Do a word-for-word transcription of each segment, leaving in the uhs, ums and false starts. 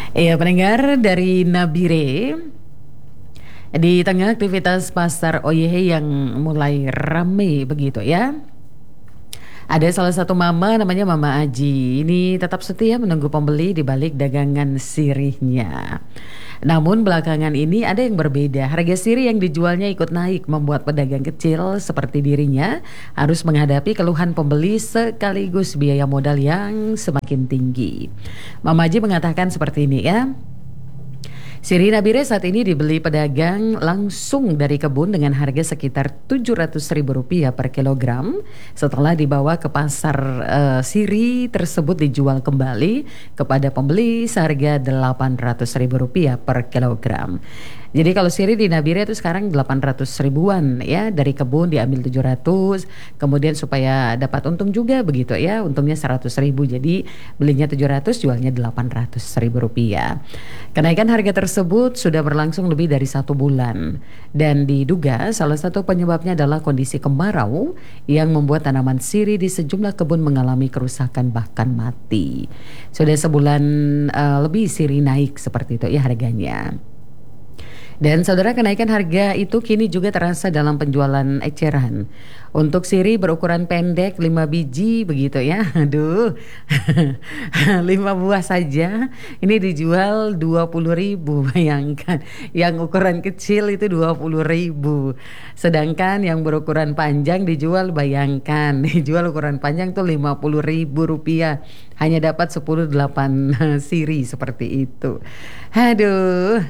Iya, pendengar dari Nabire, di tengah aktivitas pasar O Y H yang mulai ramai begitu ya. Ada salah satu mama namanya Mama Aji. Ini tetap setia menunggu pembeli di balik dagangan sirihnya. Namun belakangan ini ada yang berbeda. Harga sirih yang dijualnya ikut naik membuat pedagang kecil seperti dirinya harus menghadapi keluhan pembeli sekaligus biaya modal yang semakin tinggi. Mama Aji mengatakan seperti ini ya. Sirih Nabire saat ini dibeli pedagang langsung dari kebun dengan harga sekitar tujuh ratus ribu rupiah per kilogram. Setelah dibawa ke pasar uh, sirih tersebut dijual kembali kepada pembeli seharga delapan ratus ribu rupiah per kilogram. Jadi kalau sirih di Nabire itu sekarang delapan ratus ribuan ya, dari kebun diambil tujuh ratus, kemudian supaya dapat untung juga begitu ya, untungnya seratus ribu, jadi belinya tujuh ratus, jualnya delapan ratus ribu rupiah. Kenaikan harga tersebut sudah berlangsung lebih dari satu bulan dan diduga salah satu penyebabnya adalah kondisi kemarau yang membuat tanaman sirih di sejumlah kebun mengalami kerusakan bahkan mati. Sudah sebulan uh, lebih sirih naik seperti itu ya harganya. Dan saudara, kenaikan harga itu kini juga terasa dalam penjualan eceran. Untuk sirih berukuran pendek lima biji begitu ya. Aduh. lima buah saja ini dijual dua puluh ribu, bayangkan. Yang ukuran kecil itu dua puluh ribu. Sedangkan yang berukuran panjang dijual, bayangkan, dijual ukuran panjang tuh lima puluh ribu rupiah. Hanya dapat sepuluh delapan sirih seperti itu. Aduh.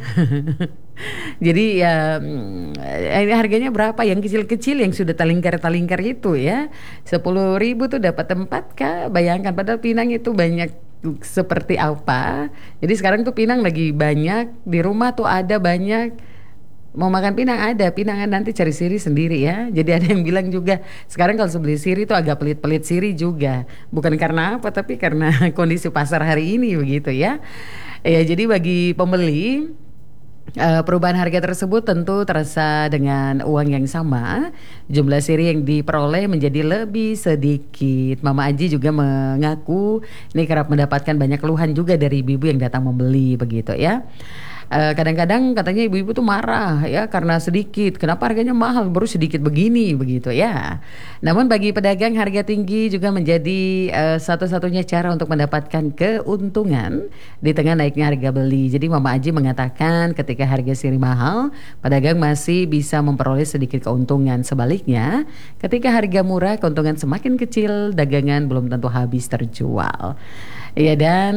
Jadi ya ini harganya berapa? Yang kecil-kecil yang sudah talingkar-talingkar itu ya, sepuluh ribu tuh dapat tempat kah? Bayangkan, padahal Pinang itu banyak seperti apa. Jadi sekarang tuh Pinang lagi banyak, di rumah tuh ada banyak. Mau makan Pinang ada, Pinang nanti cari sirih sendiri ya. Jadi ada yang bilang juga sekarang kalau beli sirih itu agak pelit-pelit sirih juga. Bukan karena apa, tapi karena kondisi pasar hari ini begitu ya. Ya jadi bagi pembeli, Uh, perubahan harga tersebut tentu terasa dengan uang yang sama. Jumlah sirih yang diperoleh menjadi lebih sedikit. Mama Aji juga mengaku ini kerap mendapatkan banyak keluhan juga dari ibu-ibu yang datang membeli begitu ya. Uh, kadang-kadang katanya ibu-ibu tuh marah ya karena sedikit. Kenapa harganya mahal, baru sedikit begini begitu ya. Namun bagi pedagang harga tinggi juga menjadi uh, satu-satunya cara untuk mendapatkan keuntungan di tengah naiknya harga beli. Jadi Mama Aji mengatakan ketika harga sirih mahal, pedagang masih bisa memperoleh sedikit keuntungan. Sebaliknya, ketika harga murah, keuntungan semakin kecil, dagangan belum tentu habis terjual. Ya dan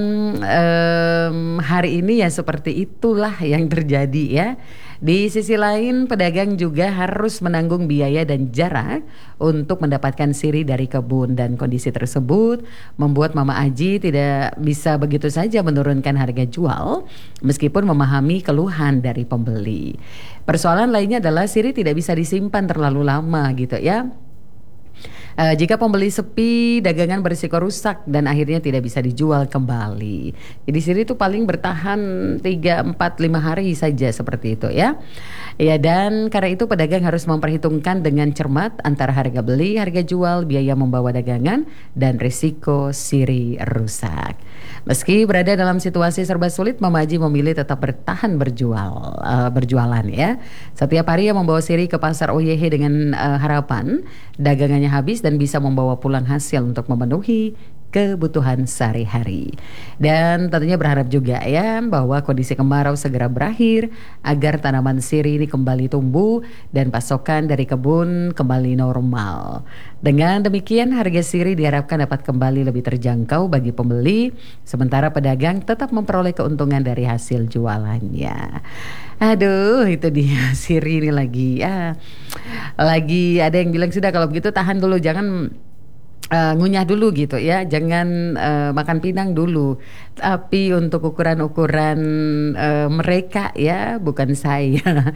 um, hari ini ya seperti itulah yang terjadi ya. Di sisi lain pedagang juga harus menanggung biaya dan jarak untuk mendapatkan sirih dari kebun, dan kondisi tersebut membuat Mama Aji tidak bisa begitu saja menurunkan harga jual meskipun memahami keluhan dari pembeli. Persoalan lainnya adalah sirih tidak bisa disimpan terlalu lama gitu ya. Uh, jika pembeli sepi, dagangan berisiko rusak dan akhirnya tidak bisa dijual kembali. Jadi sirih itu paling bertahan tiga, empat, lima hari saja seperti itu ya. Ya dan karena itu pedagang harus memperhitungkan dengan cermat antara harga beli, harga jual, biaya membawa dagangan, dan risiko sirih rusak. Meski berada dalam situasi serba sulit, Mama Aji memilih tetap bertahan berjual, uh, berjualan ya. Setiap hari ia membawa sirih ke pasar O Y H dengan uh, harapan dagangannya habis dan bisa membawa pulang hasil untuk memenuhi kebutuhan sehari-hari. Dan tentunya berharap juga ya bahwa kondisi kemarau segera berakhir agar tanaman sirih ini kembali tumbuh dan pasokan dari kebun kembali normal. Dengan demikian harga sirih diharapkan dapat kembali lebih terjangkau bagi pembeli, sementara pedagang tetap memperoleh keuntungan dari hasil jualannya. Aduh, itu dia sirih ini lagi ya. Lagi ada yang bilang sudah kalau begitu tahan dulu, jangan Uh, ngunyah dulu gitu ya, jangan uh, makan pinang dulu. Tapi untuk ukuran-ukuran uh, mereka ya, bukan saya.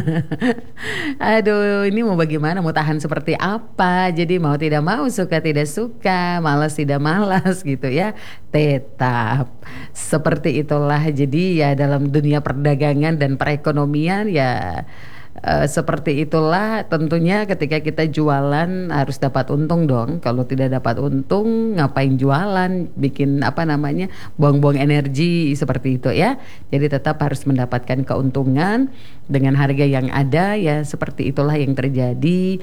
Aduh, ini mau bagaimana, mau tahan seperti apa? Jadi mau tidak mau, suka tidak suka, malas tidak malas gitu ya. Tetap seperti itulah. Jadi ya dalam dunia perdagangan dan perekonomian ya Uh, seperti itulah tentunya ketika kita jualan harus dapat untung dong. Kalau tidak dapat untung ngapain jualan, bikin apa namanya buang-buang energi seperti itu ya. Jadi tetap harus mendapatkan keuntungan dengan harga yang ada ya, seperti itulah yang terjadi.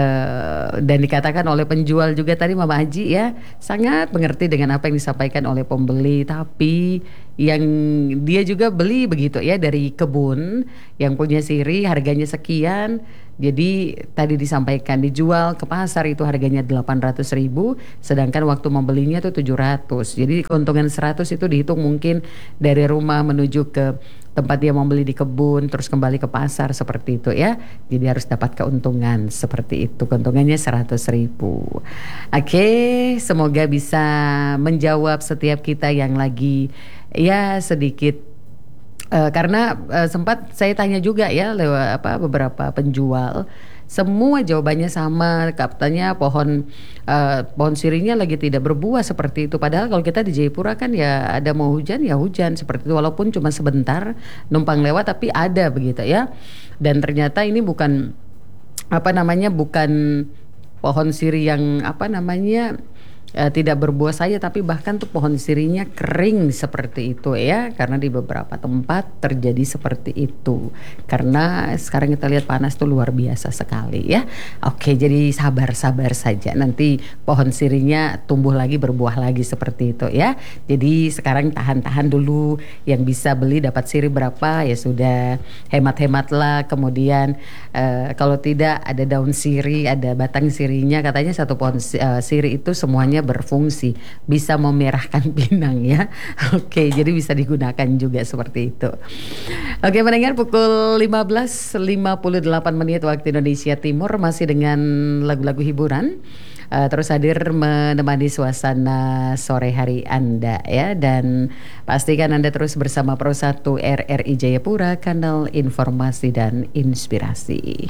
Uh, dan dikatakan oleh penjual juga tadi Mama Haji ya, sangat mengerti dengan apa yang disampaikan oleh pembeli, tapi yang dia juga beli begitu ya dari kebun yang punya siri harganya sekian. Jadi tadi disampaikan dijual ke pasar itu harganya delapan ratus ribu, sedangkan waktu membelinya tuh tujuh ratus. Jadi keuntungan seratus itu dihitung mungkin dari rumah menuju ke tempat dia membeli di kebun terus kembali ke pasar seperti itu ya. Jadi harus dapat keuntungan seperti itu. Keuntungannya seratus ribu. Oke, semoga bisa menjawab setiap kita yang lagi ya sedikit uh, karena uh, sempat saya tanya juga ya lewat apa beberapa penjual, semua jawabannya sama, katanya pohon uh, pohon sirinya lagi tidak berbuah seperti itu. Padahal kalau kita di Jayapura kan ya ada mau hujan ya hujan seperti itu, walaupun cuma sebentar numpang lewat tapi ada begitu ya. Dan ternyata ini bukan apa namanya bukan pohon siri yang apa namanya Uh, tidak berbuah saja, tapi bahkan tuh pohon sirinya kering seperti itu ya, karena di beberapa tempat terjadi seperti itu karena sekarang kita lihat panas tuh luar biasa sekali ya. Oke, jadi sabar-sabar saja, nanti pohon sirinya tumbuh lagi berbuah lagi seperti itu ya. Jadi sekarang tahan-tahan dulu, yang bisa beli dapat siri berapa ya sudah, hemat-hematlah. Kemudian uh, kalau tidak ada daun siri, ada batang sirinya, katanya satu pohon uh, siri itu semuanya berfungsi, bisa memerahkan pinang ya. Oke, jadi bisa digunakan juga seperti itu. Oke, mendengar pukul lima belas lima puluh delapan menit waktu Indonesia Timur, masih dengan lagu-lagu hiburan. Uh, terus hadir menemani suasana sore hari Anda ya, dan pastikan Anda terus bersama Pro satu R R I Jayapura, kanal informasi dan inspirasi.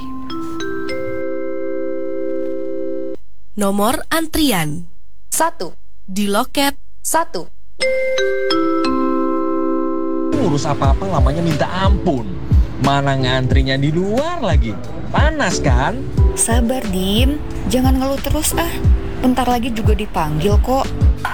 Nomor antrian satu di loket satu. Ngurus apa-apa lamanya minta ampun. Mana ngantrinya di luar lagi. Panas kan? Sabar Dim, jangan ngeluh terus ah. Bentar lagi juga dipanggil kok.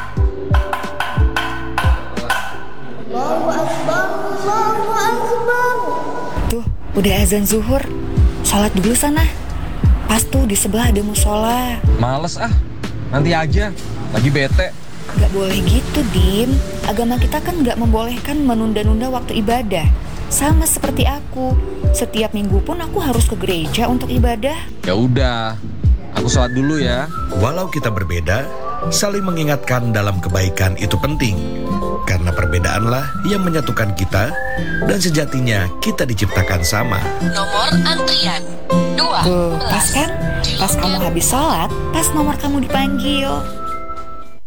Allahu Akbar, Allahu Akbar. Tuh, udah azan zuhur. Salat dulu sana. Pas tuh di sebelah ada musola. Males ah, nanti aja. Lagi bete. Gak boleh gitu Dim. Agama kita kan gak membolehkan menunda-nunda waktu ibadah. Sama seperti aku, setiap minggu pun aku harus ke gereja untuk ibadah. Ya udah, aku sholat dulu ya. Walau kita berbeda, saling mengingatkan dalam kebaikan itu penting. Karena perbedaanlah yang menyatukan kita, dan sejatinya kita diciptakan sama. Nomor antrian dua. Tuh, pas kan? Pas kamu habis sholat, pas nomor kamu dipanggil.